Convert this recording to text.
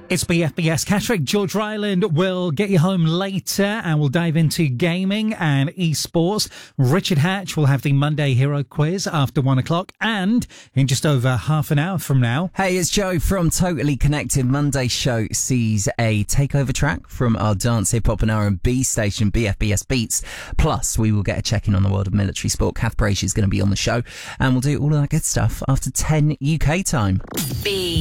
It's BFBS Catterick. George Ryland will get you home later and we'll dive into gaming and esports. Richard Hatch will have the Monday Hero Quiz after 1 o'clock, and in just over half an hour from now. Hey, it's Joe from Totally Connected. Monday show sees a takeover track from our dance, hip hop and R&B station BFBS Beats. Plus, we will get a check-in on the world of military sport. Kath Brazier is going to be on the show and we'll do all of that good stuff after 10 UK time.